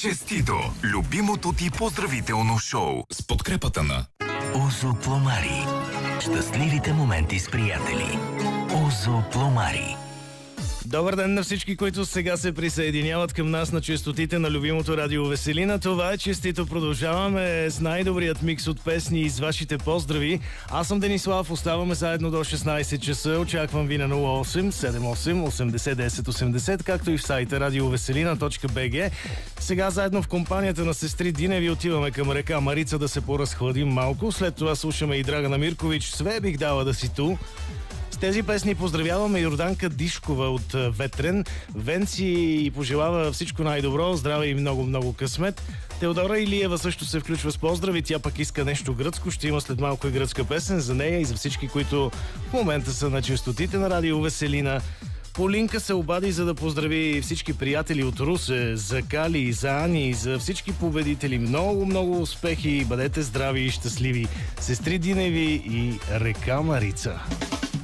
Честито! Любимото ти поздравително шоу с подкрепата на Озо Пломари. Щастливите моменти с приятели. Озо Пломари. Добър ден на всички, които сега се присъединяват към нас на честотите на любимото радио Веселина. Това е Честито. Продължаваме с най-добрият микс от песни и с вашите поздрави. Аз съм Денислав, оставаме заедно до 16 часа. Очаквам ви на 08 78 80 10 80, както и в сайта radioveselina.bg. Сега заедно в компанията на сестри Диневи отиваме към река Марица да се поразхладим малко. След това слушаме и Драгана Миркович "Све бих дала да си ту". С тези песни поздравяваме Йорданка Дишкова от Ветрен. Венци и пожелава всичко най-добро, здраве и много късмет. Теодора Илиева също се включва с поздрави. Тя пък иска нещо гръцко. Ще има след малко и гръцка песен за нея и за всички, които в момента са на честотите на радио Веселина. Полинка се обади, за да поздрави всички приятели от Русе, за Кали, за Ани, за всички победители. Много успехи, бъдете здрави и щастливи. Сестри Диневи и река Марица.